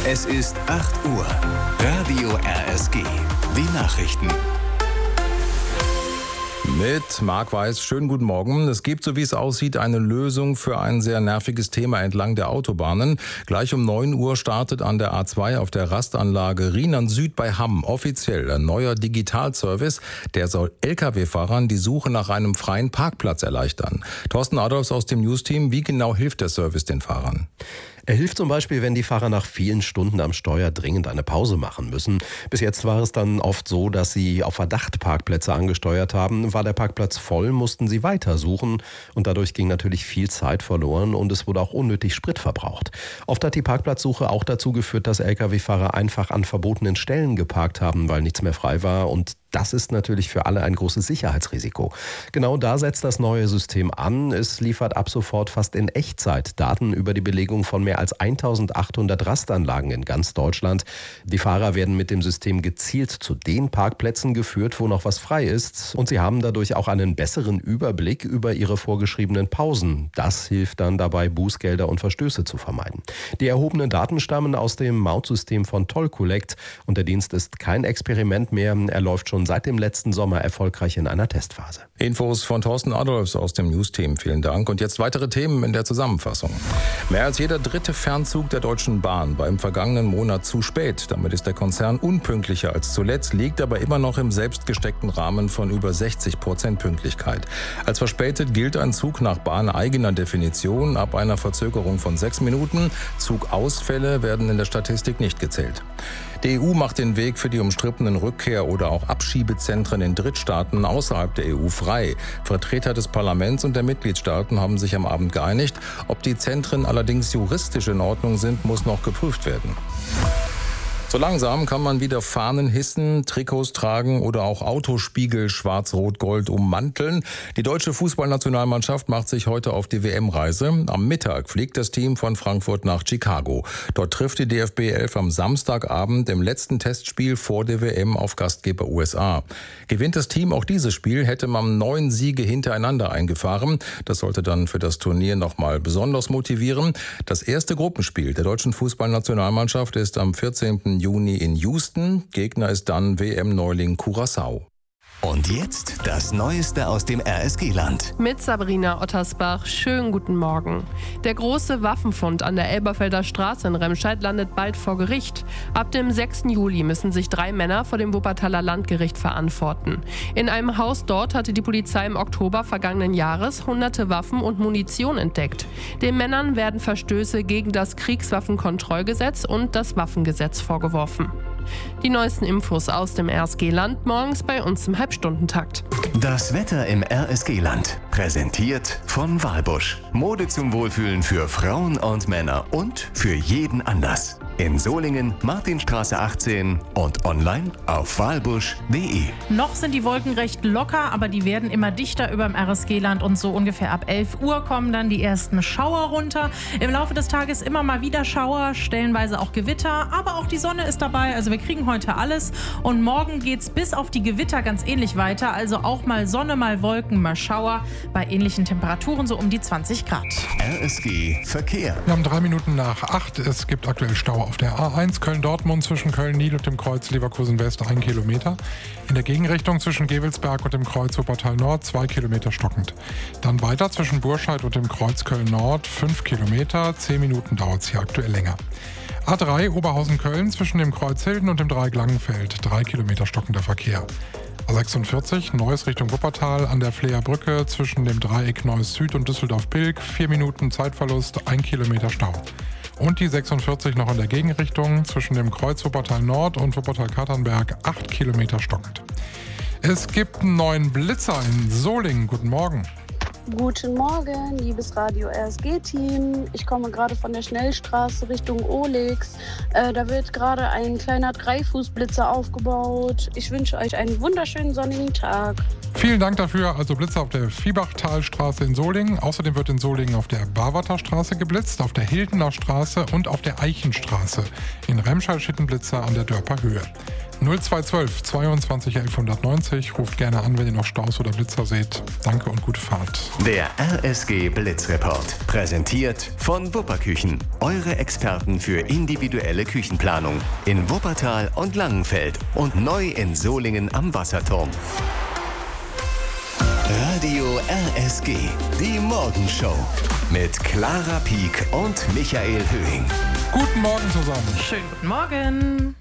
Es ist 8 Uhr. Radio RSG. Die Nachrichten. Mit Marc Weiß, schönen guten Morgen. Es gibt, so wie es aussieht, eine Lösung für ein sehr nerviges Thema entlang der Autobahnen. Gleich um 9 Uhr startet an der A2 auf der Rastanlage Rheinland Süd bei Hamm offiziell ein neuer Digitalservice. Der soll Lkw-Fahrern die Suche nach einem freien Parkplatz erleichtern. Thorsten Adolfs aus dem News-Team, wie genau hilft der Service den Fahrern? Er hilft zum Beispiel, wenn die Fahrer nach vielen Stunden am Steuer dringend eine Pause machen müssen. Bis jetzt war es dann oft so, dass sie auf Verdacht Parkplätze angesteuert haben. War der Parkplatz voll, mussten sie weitersuchen. Und dadurch ging natürlich viel Zeit verloren und es wurde auch unnötig Sprit verbraucht. Oft hat die Parkplatzsuche auch dazu geführt, dass Lkw-Fahrer einfach an verbotenen Stellen geparkt haben, weil nichts mehr frei war. Und das ist natürlich für alle ein großes Sicherheitsrisiko. Genau da setzt das neue System an. Es liefert ab sofort fast in Echtzeit Daten über die Belegung von mehr als 1800 Rastanlagen in ganz Deutschland. Die Fahrer werden mit dem System gezielt zu den Parkplätzen geführt, wo noch was frei ist. Und sie haben dadurch auch einen besseren Überblick über ihre vorgeschriebenen Pausen. Das hilft dann dabei, Bußgelder und Verstöße zu vermeiden. Die erhobenen Daten stammen aus dem Mautsystem von Toll Collect. Und der Dienst ist kein Experiment mehr. Er läuft schon seit dem letzten Sommer erfolgreich in einer Testphase. Infos von Thorsten Adolfs aus dem News-Team. Vielen Dank. Und jetzt weitere Themen in der Zusammenfassung. Mehr als jeder dritte Fernzug der Deutschen Bahn war im vergangenen Monat zu spät. Damit ist der Konzern unpünktlicher als zuletzt, liegt aber immer noch im selbstgesteckten Rahmen von über 60% Pünktlichkeit. Als verspätet gilt ein Zug nach bahneigener Definition ab einer Verzögerung von 6 Minuten. Zugausfälle werden in der Statistik nicht gezählt. Die EU macht den Weg für die umstrittenen Rückkehr- oder auch Abschiebezentren in Drittstaaten außerhalb der EU frei. Vertreter des Parlaments und der Mitgliedstaaten haben sich am Abend geeinigt. Ob die Zentren allerdings juristisch in Ordnung sind, muss noch geprüft werden. So langsam kann man wieder Fahnen hissen, Trikots tragen oder auch Autospiegel schwarz-rot-gold ummanteln. Die deutsche Fußballnationalmannschaft macht sich heute auf die WM-Reise. Am Mittag fliegt das Team von Frankfurt nach Chicago. Dort trifft die DFB 11 am Samstagabend im letzten Testspiel vor der WM auf Gastgeber USA. Gewinnt das Team auch dieses Spiel, hätte man 9 Siege hintereinander eingefahren. Das sollte dann für das Turnier nochmal besonders motivieren. Das erste Gruppenspiel der deutschen Fußballnationalmannschaft ist am 14. Juni in Houston. Gegner ist dann WM-Neuling Curaçao. Und jetzt das Neueste aus dem RSG-Land. Mit Sabrina Ottersbach. Schönen guten Morgen. Der große Waffenfund an der Elberfelder Straße in Remscheid landet bald vor Gericht. Ab dem 6. Juli müssen sich 3 Männer vor dem Wuppertaler Landgericht verantworten. In einem Haus dort hatte die Polizei im Oktober vergangenen Jahres hunderte Waffen und Munition entdeckt. Den Männern werden Verstöße gegen das Kriegswaffenkontrollgesetz und das Waffengesetz vorgeworfen. Die neuesten Infos aus dem RSG-Land morgens bei uns im Halbstundentakt. Das Wetter im RSG-Land. Präsentiert von Walbusch. Mode zum Wohlfühlen für Frauen und Männer und für jeden Anlass. In Solingen, Martinstraße 18 und online auf walbusch.de. Noch sind die Wolken recht locker, aber die werden immer dichter über dem RSG-Land und so ungefähr ab 11 Uhr kommen dann die ersten Schauer runter. Im Laufe des Tages immer mal wieder Schauer, stellenweise auch Gewitter, aber auch die Sonne ist dabei, also wir kriegen heute alles und morgen geht's bis auf die Gewitter ganz ähnlich weiter, also auch mal Sonne, mal Wolken, mal Schauer, bei ähnlichen Temperaturen so um die 20 Grad. RSG Verkehr. Wir haben 3 Minuten nach 8. Es gibt aktuell Stau auf der A1 Köln-Dortmund zwischen Köln-Nied und dem Kreuz Leverkusen-West 1 Kilometer. In der Gegenrichtung zwischen Gevelsberg und dem Kreuz Wuppertal Nord 2 Kilometer stockend. Dann weiter zwischen Burscheid und dem Kreuz Köln-Nord 5 Kilometer. 10 Minuten dauert es hier aktuell länger. A3 Oberhausen-Köln zwischen dem Kreuz Hilden und dem Dreieck Langenfeld 3 Kilometer stockender Verkehr. A46 Neuss Richtung Wuppertal an der Fleer Brücke zwischen dem Dreieck Neuss Süd und Düsseldorf-Pilk 4 Minuten Zeitverlust, 1 Kilometer Stau. Und die 46 noch in der Gegenrichtung zwischen dem Kreuz Wuppertal Nord und Wuppertal-Katernberg 8 Kilometer stockend. Es gibt einen neuen Blitzer in Solingen. Guten Morgen. Guten Morgen, liebes Radio RSG-Team. Ich komme gerade von der Schnellstraße Richtung Olex. Da wird gerade ein kleiner Dreifußblitzer aufgebaut. Ich wünsche euch einen wunderschönen sonnigen Tag. Vielen Dank dafür. Also Blitzer auf der Viehbachtalstraße in Solingen. Außerdem wird in Solingen auf der Barwarter Straße geblitzt, auf der Hildener Straße und auf der Eichenstraße. In Remscheid steht ein Blitzer an der Dörper Höhe. 0212 22 1190. Ruft gerne an, wenn ihr noch Staus oder Blitzer seht. Danke und gute Fahrt. Der RSG Blitzreport. Präsentiert von Wupperküchen. Eure Experten für individuelle Küchenplanung. In Wuppertal und Langenfeld. Und neu in Solingen am Wasserturm. Radio RSG. Die Morgenshow. Mit Clara Pieck und Michael Höhing. Guten Morgen zusammen. Schönen guten Morgen.